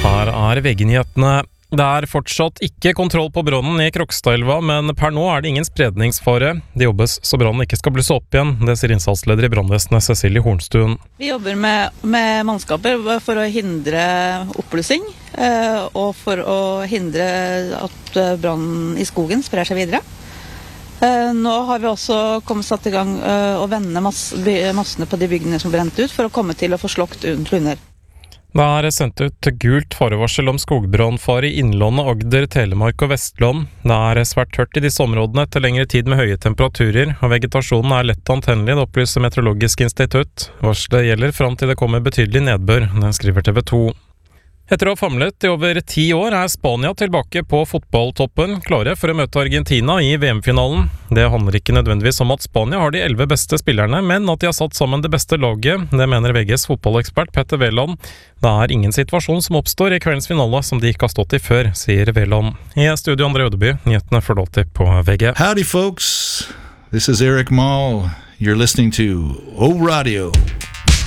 Her VG-nyhetene. Det fortsatt ikke kontroll på brannen I Krokstadelva, men per nå det ingen spredningsfare. Det jobbes så brannen ikke skal blusse opp igjen, det sier innsatsleder I brannvesenet Cecilie Hornstuen. Vi jobber med mannskaper for å hindre oppblussing, og for å hindre at brannen I skogen sprer seg videre. Nå har vi også satt I gang å vende massene på de byggene som brent ut, for å komme til å få slokt under. Det sendt ut gult farevarsel om skogbrannfare I Innlandet, Agder, Telemark og Vestland. Det svært tørt I disse områdene etter lengre tid med høye temperaturer, og vegetasjonen lett antennelig, det opplyser Meteorologisk institutt. Varselet gjelder fram til det kommer betydelig nedbør, det skriver TV 2. Etter å ha famlet I over 10 år Spania tilbake på fotballtoppen, klare for å møte Argentina I VM-finalen. Det handler ikke nødvendigvis om at Spania har de 11 beste spillerne, men at de har satt sammen det beste laget. Det mener VGs fotballekspert Petter Wæland. Det ingen situasjon som oppstår I kveldens finale som de ikke har stått I før, sier Wæland. I studio André Ødeby, nyhetene får alltid på VG. Howdy folks, this is Eric Mahl. You're listening to O Radio.